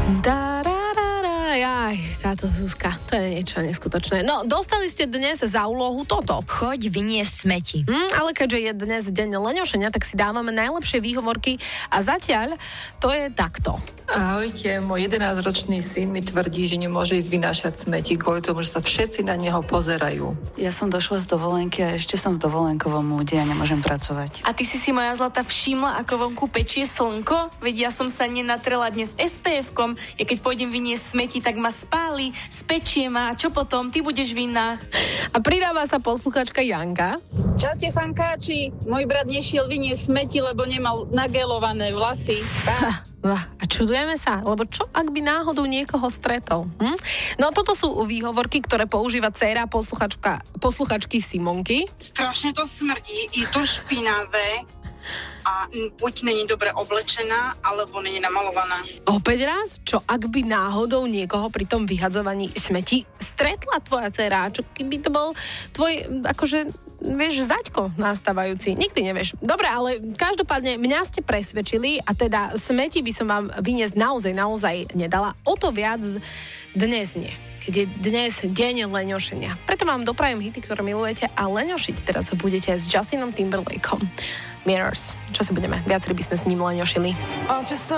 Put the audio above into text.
Jaj, táto Zuzka, to je niečo neskutočné. No, dostali ste dnes za úlohu toto. Choď vyniesť smeti. Ale keďže je dnes deň leňošenia, tak si dávame najlepšie výhovorky a zatiaľ to je takto. Ahojte, môj 11-ročný syn mi tvrdí, že nemôže ísť vynášať smeti kvôli tomu, že sa všetci na neho pozerajú. Ja som došla z dovolenky a ešte som v dovolenkovom múde a nemôžem pracovať. A ty si moja zlata všimla, ako vonku pečie slnko? Veď ja som sa nenatrela dnes SPF-kom. Ja keď pôjdem vyniesť smeti, tak ma spáli, spečie ma. A čo potom? Ty budeš vinná. A pridáva sa posluchačka Janka. Čaute, fankáči. Môj brat nešiel vyniesť smeti, lebo nemal nagelované vlasy. A čudujeme sa, lebo čo ak by náhodou niekoho stretol? No toto sú výhovorky, ktoré používa dcéra posluchačky Simonky. Strašne to smrdí, je to špinavé a buď není dobre oblečená, alebo není namalovaná. Opäť raz, čo ak by náhodou niekoho pri tom vyhadzovaní smeti stretla tvoja dcéra? Čo keby to bol tvoj, akože, vieš, zaďko nastávajúci? Nikdy nevieš. Dobre, ale každopádne mňa ste presvedčili a teda smeti by som vám vyniesť naozaj nedala. O to viac dnes nie. Keď je dnes deň leňošenia. Preto vám doprajem hity, ktoré milujete a leňošiť teraz budete s Justinom Timberlakeom. Mirrors. Čo si budeme? Viacerí by sme s ním leňošili.